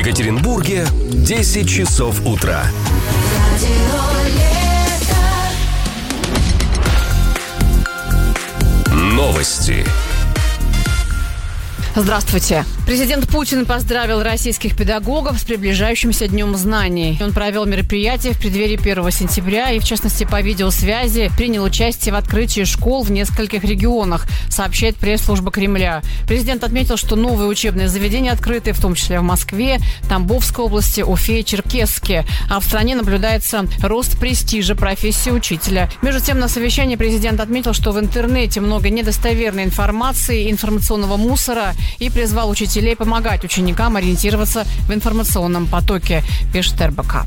Екатеринбурге 10 часов утра. Новости. Здравствуйте. Президент Путин поздравил российских педагогов с приближающимся Днем знаний. Он провел мероприятие в преддверии 1 сентября и, в частности, по видеосвязи принял участие в открытии школ в нескольких регионах, сообщает пресс-служба Кремля. Президент отметил, что новые учебные заведения открыты, в том числе в Москве, Тамбовской области, Уфе и Черкесске. А в стране наблюдается рост престижа профессии учителя. Между тем, на совещании президент отметил, что в интернете много недостоверной информации, информационного мусора, и призвал учителей помогать ученикам ориентироваться в информационном потоке, пишет РБК.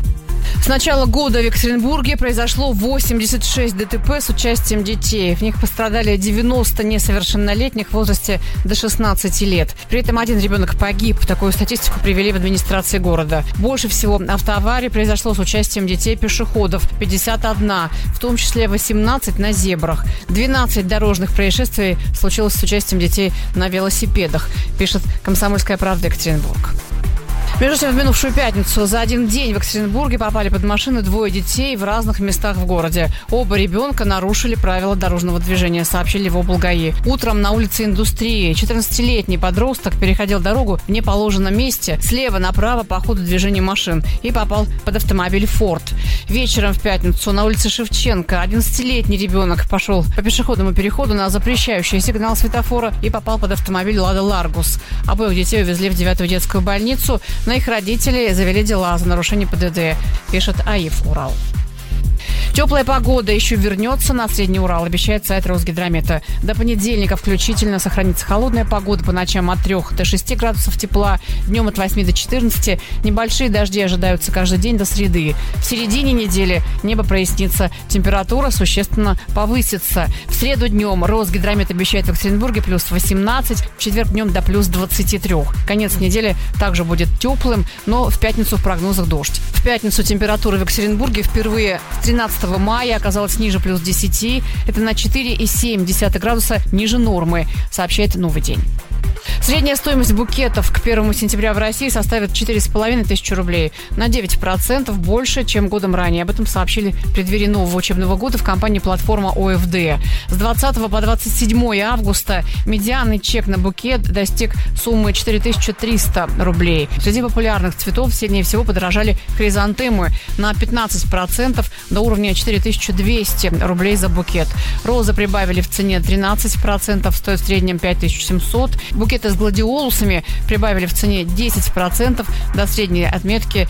С начала года в Екатеринбурге произошло 86 ДТП с участием детей. В них пострадали 90 несовершеннолетних в возрасте до 16 лет. При этом один ребенок погиб. Такую статистику привели в администрации города. Больше всего автоаварий произошло с участием детей-пешеходов – 51, в том числе 18 на зебрах. 12 дорожных происшествий случилось с участием детей на велосипедах, пишет «Комсомольская правда» Екатеринбург. Между тем, в минувшую пятницу за один день в Екатеринбурге попали под машины двое детей в разных местах в городе. Оба ребенка нарушили правила дорожного движения, сообщили в облгаи. Утром на улице Индустрии 14-летний подросток переходил дорогу в неположенном месте слева направо по ходу движения машин и попал под автомобиль «Форд». Вечером в пятницу на улице Шевченко 11-летний ребенок пошел по пешеходному переходу на запрещающий сигнал светофора и попал под автомобиль «Лада Ларгус». Обоих детей увезли в 9-ю детскую больницу. На их родителей завели дела за нарушение ПДД, пишет АИФ «Урал». Теплая погода еще вернется на Средний Урал, обещает сайт Росгидромета. До понедельника включительно сохранится холодная погода, по ночам от 3 до 6 градусов тепла, днем от 8 до 14. Небольшие дожди ожидаются каждый день до среды. В середине недели небо прояснится, температура существенно повысится. В среду днем Росгидромет обещает в Екатеринбурге плюс 18, в четверг днем до плюс 23. Конец недели также будет теплым, но в пятницу в прогнозах дождь. В пятницу температура в Екатеринбурге впервые с 13 мая оказалась ниже плюс 10. Это на 4,7 градуса ниже нормы, сообщает «Новый день». Средняя стоимость букетов к 1 сентября в России составит 4,5 тысячи рублей. На 9% больше, чем годом ранее. Об этом сообщили в преддверии нового учебного года в компании «Платформа ОФД». С 20 по 27 августа медианный чек на букет достиг суммы 4300 рублей. Среди популярных цветов сильнее всего подорожали хризантемы на 15% до уровня 4200 рублей за букет. Розы прибавили в цене 13%, стоят в среднем 5700. Букеты с гладиолусами прибавили в цене 10% до средней отметки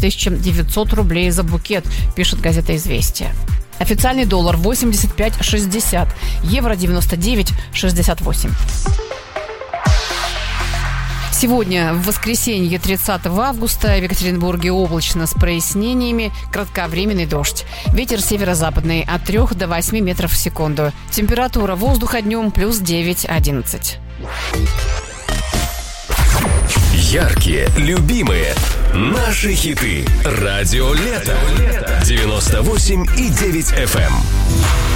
2900 рублей за букет, пишет газета «Известия». Официальный доллар 85,60, евро 99,68. Сегодня, в воскресенье, 30 августа, в Екатеринбурге облачно с прояснениями, кратковременный дождь. Ветер северо-западный от 3 до 8 метров в секунду. Температура воздуха днем плюс 9-11. Яркие, любимые, наши хиты. Радио Лето. 98,9 FM.